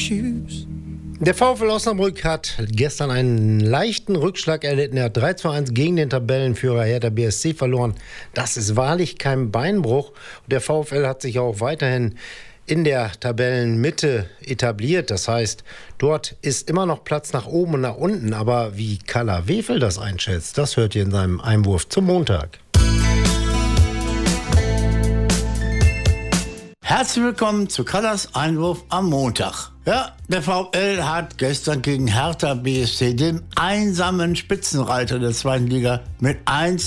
shoes. Der VfL Osnabrück hat gestern einen leichten Rückschlag erlitten. Er hat 3:1 gegen den Tabellenführer Hertha BSC verloren. Das ist wahrlich kein Beinbruch. Der VfL hat sich auch weiterhin in der Tabellenmitte etabliert. Das heißt, dort ist immer noch Platz nach oben und nach unten. Aber wie Kalla Wefel das einschätzt, das hört ihr in seinem Einwurf zum Montag. Herzlich willkommen zu Kallas Einwurf am Montag. Ja, der VfL hat gestern gegen Hertha BSC, dem einsamen Spitzenreiter der zweiten Liga, mit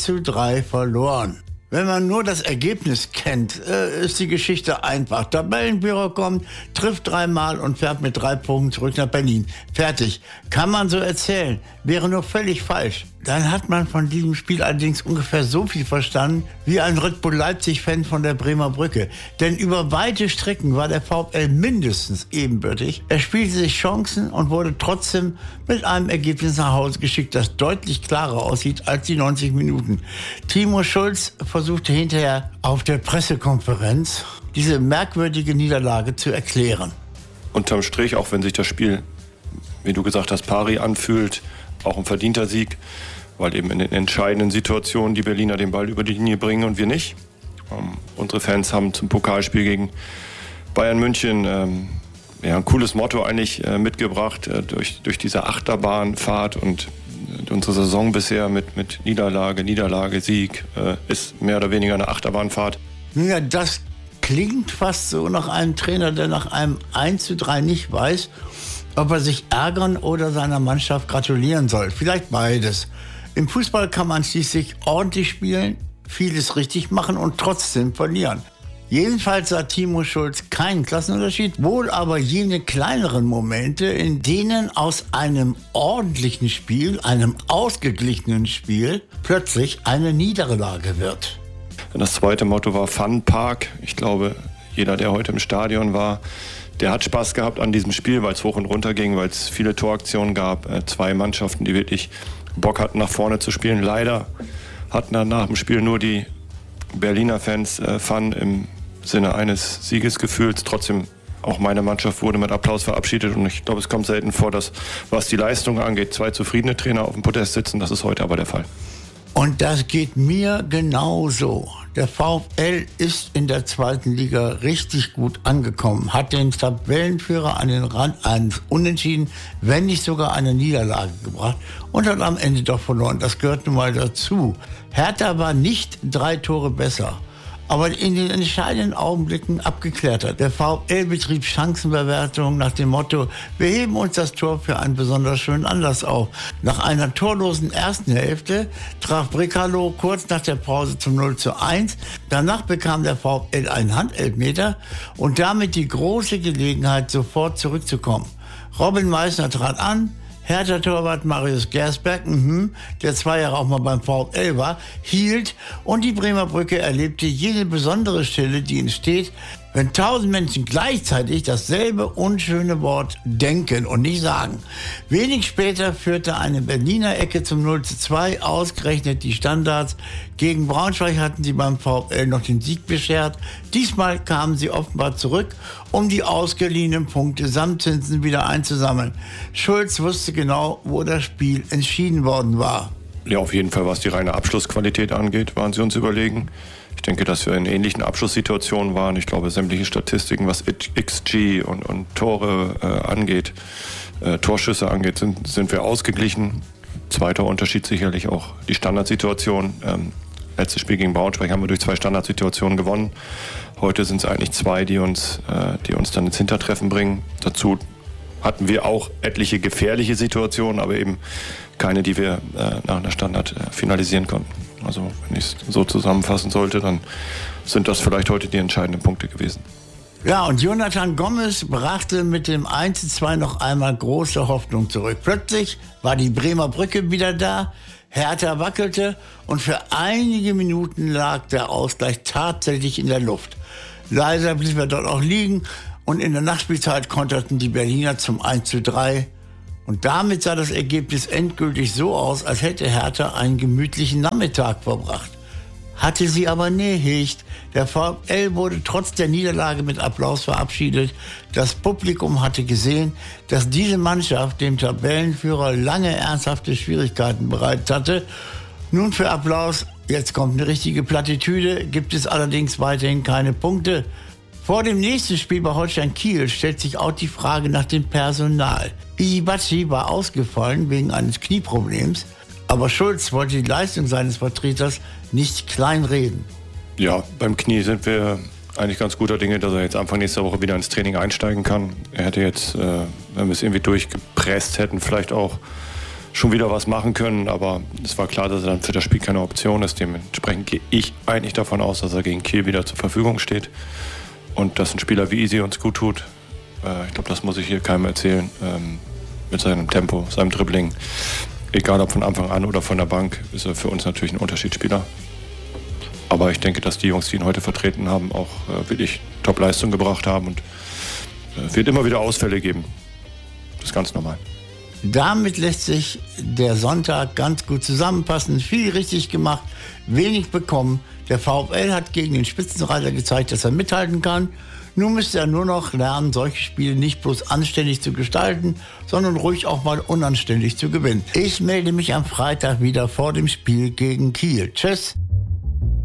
1:3 verloren. Wenn man nur das Ergebnis kennt, ist die Geschichte einfach. Tabellenführer kommt, trifft 3-mal und fährt mit 3 Punkten zurück nach Berlin. Fertig. Kann man so erzählen. Wäre nur völlig falsch. Dann hat man von diesem Spiel allerdings ungefähr so viel verstanden wie ein Red Bull Leipzig-Fan von der Bremer Brücke. Denn über weite Strecken war der VfL mindestens ebenbürtig. Er spielte sich Chancen und wurde trotzdem mit einem Ergebnis nach Hause geschickt, das deutlich klarer aussieht als die 90 Minuten. Timo Schulz versuchte hinterher auf der Pressekonferenz diese merkwürdige Niederlage zu erklären. Unterm Strich, auch wenn sich das Spiel, wie du gesagt hast, pari anfühlt, auch ein verdienter Sieg, weil eben in den entscheidenden Situationen die Berliner den Ball über die Linie bringen und wir nicht. Unsere Fans haben zum Pokalspiel gegen Bayern München ein cooles Motto eigentlich mitgebracht durch diese Achterbahnfahrt und unsere Saison bisher mit Niederlage, Sieg ist mehr oder weniger eine Achterbahnfahrt. Ja, das klingt fast so nach einem Trainer, der nach einem 1:3 nicht weiß, ob er sich ärgern oder seiner Mannschaft gratulieren soll. Vielleicht beides. Im Fußball kann man schließlich ordentlich spielen, vieles richtig machen und trotzdem verlieren. Jedenfalls sah Timo Schulz keinen Klassenunterschied, wohl aber jene kleineren Momente, in denen aus einem ordentlichen Spiel, einem ausgeglichenen Spiel, plötzlich eine Niederlage wird. Das zweite Motto war Fun Park. Ich glaube, jeder, der heute im Stadion war, der hat Spaß gehabt an diesem Spiel, weil es hoch und runter ging, weil es viele Toraktionen gab. 2 Mannschaften, die wirklich Bock hatten, nach vorne zu spielen. Leider hatten dann nach dem Spiel nur die Berliner Fans Fun im Sinne eines Siegesgefühls. Trotzdem, auch meine Mannschaft wurde mit Applaus verabschiedet. Und ich glaube, es kommt selten vor, dass, was die Leistung angeht, 2 zufriedene Trainer auf dem Podest sitzen. Das ist heute aber der Fall. Und das geht mir genauso. Der VfL ist in der zweiten Liga richtig gut angekommen, hat den Tabellenführer an den Rand eines Unentschieden, wenn nicht sogar eine Niederlage gebracht und hat am Ende doch verloren. Das gehört nun mal dazu. Hertha war nicht 3 Tore besser, aber in den entscheidenden Augenblicken abgeklärter. Der VfL betrieb Chancenbewertung nach dem Motto, wir heben uns das Tor für einen besonders schönen Anlass auf. Nach einer torlosen ersten Hälfte traf Brekalo kurz nach der Pause zum 0:1. Danach bekam der VfL einen Handelfmeter und damit die große Gelegenheit, sofort zurückzukommen. Robin Meissner trat an, Hertha-Torwart Marius Gersberg, der 2 Jahre auch mal beim VfL war, hielt und die Bremer Brücke erlebte jene besondere Stille, die entsteht, wenn 1000 Menschen gleichzeitig dasselbe unschöne Wort denken und nicht sagen. Wenig später führte eine Berliner Ecke zum 0:2, ausgerechnet die Standards. Gegen Braunschweig hatten sie beim VfL noch den Sieg beschert. Diesmal kamen sie offenbar zurück, um die ausgeliehenen Punkte samt Zinsen wieder einzusammeln. Schulz wusste genau, wo das Spiel entschieden worden war. Ja, auf jeden Fall, was die reine Abschlussqualität angeht, waren sie uns überlegen. Ich denke, dass wir in ähnlichen Abschlusssituationen waren. Ich glaube, sämtliche Statistiken, was XG und Tore angeht, Torschüsse angeht, sind wir ausgeglichen. Zweiter Unterschied sicherlich auch die Standardsituation. Letztes Spiel gegen Braunschweig haben wir durch 2 Standardsituationen gewonnen. Heute sind es eigentlich 2, die uns dann ins Hintertreffen bringen. Dazu hatten wir auch etliche gefährliche Situationen, aber eben keine, die wir nach einer Standard finalisieren konnten. Also wenn ich es so zusammenfassen sollte, dann sind das vielleicht heute die entscheidenden Punkte gewesen. Ja, und Jonathan Gomez brachte mit dem 1:2 noch einmal große Hoffnung zurück. Plötzlich war die Bremer Brücke wieder da, Hertha wackelte und für einige Minuten lag der Ausgleich tatsächlich in der Luft. Leider blieb er dort auch liegen und in der Nachspielzeit konterten die Berliner zum 1:3. Und damit sah das Ergebnis endgültig so aus, als hätte Hertha einen gemütlichen Nachmittag verbracht. hatte sie aber nicht. Der VfL wurde trotz der Niederlage mit Applaus verabschiedet. Das Publikum hatte gesehen, dass diese Mannschaft dem Tabellenführer lange ernsthafte Schwierigkeiten bereitet hatte. Nun für Applaus, jetzt kommt eine richtige Plattitüde, gibt es allerdings weiterhin keine Punkte. Vor dem nächsten Spiel bei Holstein Kiel stellt sich auch die Frage nach dem Personal. Isibachi war ausgefallen wegen eines Knieproblems, aber Schulz wollte die Leistung seines Vertreters nicht kleinreden. Ja, beim Knie sind wir eigentlich ganz guter Dinge, dass er jetzt Anfang nächster Woche wieder ins Training einsteigen kann. Er hätte jetzt, wenn wir es irgendwie durchgepresst hätten, vielleicht auch schon wieder was machen können, aber es war klar, dass er dann für das Spiel keine Option ist. Dementsprechend gehe ich eigentlich davon aus, dass er gegen Kiel wieder zur Verfügung steht und dass ein Spieler wie Isi uns gut tut. Ich glaube, das muss ich hier keinem erzählen, mit seinem Tempo, seinem Dribbling. Egal ob von Anfang an oder von der Bank, ist er für uns natürlich ein Unterschiedsspieler. Aber ich denke, dass die Jungs, die ihn heute vertreten haben, auch wirklich Top-Leistung gebracht haben und wird immer wieder Ausfälle geben. Das ist ganz normal. Damit lässt sich der Sonntag ganz gut zusammenfassen. Viel richtig gemacht, wenig bekommen. Der VfL hat gegen den Spitzenreiter gezeigt, dass er mithalten kann. Nun müsste er nur noch lernen, solche Spiele nicht bloß anständig zu gestalten, sondern ruhig auch mal unanständig zu gewinnen. Ich melde mich am Freitag wieder vor dem Spiel gegen Kiel. Tschüss.